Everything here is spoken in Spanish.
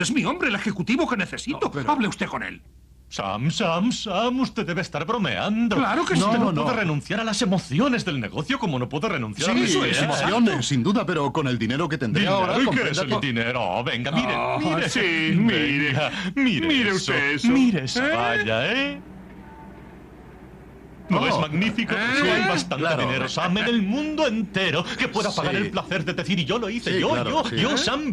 Es mi hombre, el ejecutivo que necesito. No, pero- Hable usted con él. Sam, usted debe estar bromeando. Claro que sí. Usted no No. puede renunciar a las emociones del negocio como no puede renunciar a Sí, las ideas. emociones, sin duda, pero con el dinero que tendré ahora... ¿Y qué comprenda es el todo. dinero? Venga, mire, Ah, mire. sí, Venga, mire mire eso. usted eso. Mire esa ¿Eh? valla, ¿eh? ¿No Oh, es magnífico? ¿eh? Sí, hay bastante Claro. dinero, Sam, en el mundo entero que pueda pagar Sí. el placer de decir yo lo hice, Sí, yo, claro, sí. yo, Sam